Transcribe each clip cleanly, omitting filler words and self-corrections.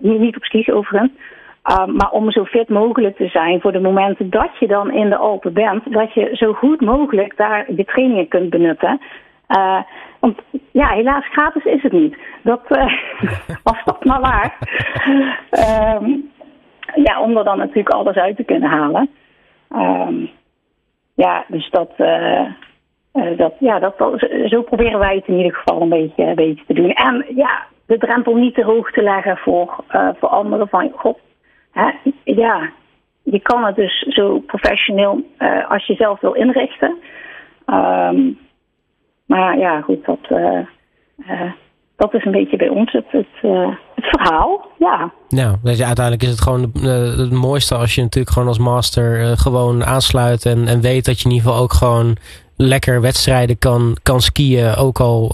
niet op skis overigens. Maar om zo fit mogelijk te zijn voor de momenten dat je dan in de Alpen bent, dat je zo goed mogelijk daar de trainingen kunt benutten. Want ja, helaas gratis is het niet. Dat was dat maar waar. Om er dan natuurlijk alles uit te kunnen halen. Dus zo proberen wij het in ieder geval een beetje te doen. En ja, de drempel niet te hoog te leggen voor anderen van god. Je kan het dus zo professioneel als je zelf wil inrichten. Maar ja, goed, dat is een beetje bij ons het verhaal, ja. Nou, dus uiteindelijk is het gewoon het mooiste als je natuurlijk gewoon als master gewoon aansluit en weet dat je in ieder geval ook gewoon lekker wedstrijden kan skiën. Ook al,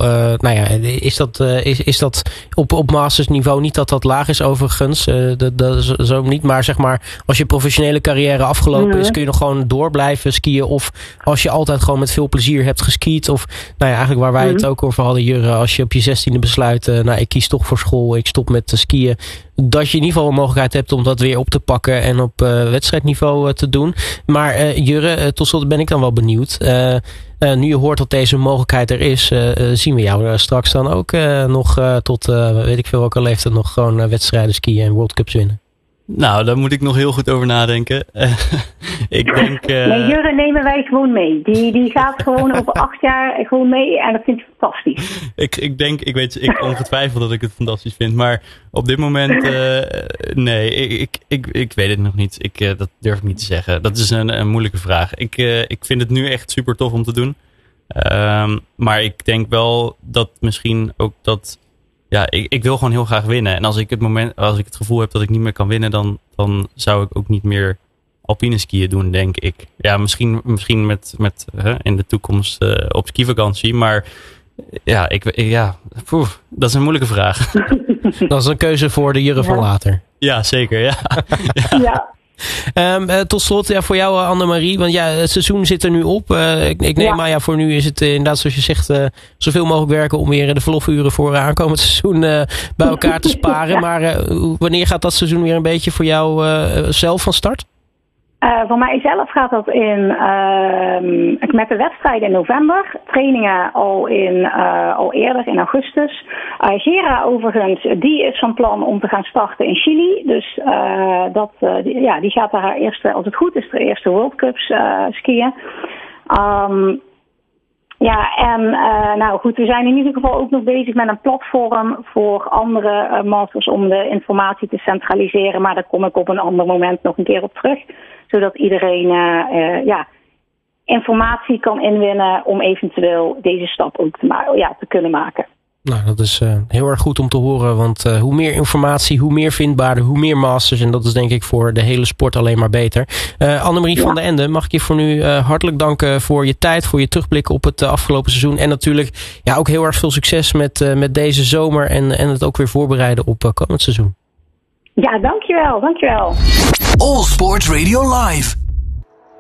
is dat op mastersniveau niet dat laag is overigens. Dat is zo niet. Maar zeg maar, als je professionele carrière afgelopen is, kun je nog gewoon door blijven skiën. Of als je altijd gewoon met veel plezier hebt geskiet. Of eigenlijk waar wij het ook over hadden, Jurre. Als je op je 16e besluit, ik kies toch voor school. Ik stop met skiën. Dat je in ieder geval een mogelijkheid hebt om dat weer op te pakken en op wedstrijdniveau te doen. Maar Jurre, tot slot ben ik dan wel benieuwd. Nu je hoort dat deze mogelijkheid er is, zien we jou straks dan ook nog tot weet ik veel welke leeftijd nog gewoon wedstrijden skiën en World Cups winnen? Nou, daar moet ik nog heel goed over nadenken. Ik denk... Nee, Jurre nemen wij gewoon mee. Die gaat gewoon over 8 jaar gewoon mee en dat vind ik fantastisch. Ik weet ongetwijfeld dat ik het fantastisch vind. Maar op dit moment, nee, ik weet het nog niet. Dat durf ik niet te zeggen. Dat is een moeilijke vraag. Ik vind het nu echt super tof om te doen. Maar ik denk wel dat misschien ook dat... Ja, ik wil gewoon heel graag winnen. En als ik het gevoel heb dat ik niet meer kan winnen, dan zou ik ook niet meer alpine skiën doen, denk ik. Ja, misschien met in de toekomst op skivakantie. Maar dat is een moeilijke vraag. Dat is een keuze voor de Jurre van later. Ja, zeker. Ja. Tot slot voor jou, Annemarie. Want het seizoen zit er nu op. Ik neem aan, voor nu is het inderdaad zoals je zegt zoveel mogelijk werken om weer de verlofuren voor aankomend seizoen bij elkaar te sparen. Maar wanneer gaat dat seizoen weer een beetje voor jou zelf van start? Voor mijzelf gaat dat met de wedstrijden in november. Trainingen al eerder in augustus. Gera overigens, die is van plan om te gaan starten in Chili. Dus die gaat daar haar eerste, als het goed is, de eerste World Cups skiën. We zijn in ieder geval ook nog bezig met een platform voor andere masters om de informatie te centraliseren. Maar daar kom ik op een ander moment nog een keer op terug. Zodat iedereen informatie kan inwinnen om eventueel deze stap ook te kunnen maken. Nou, dat is heel erg goed om te horen. Want hoe meer informatie, hoe meer vindbaarder, hoe meer masters. En dat is denk ik voor de hele sport alleen maar beter. Annemarie van der Ende, mag ik je voor nu hartelijk danken voor je tijd, voor je terugblik op het afgelopen seizoen. En natuurlijk ook heel erg veel succes met deze zomer en het ook weer voorbereiden op komend seizoen. Ja, dankjewel. All Sports Radio Live.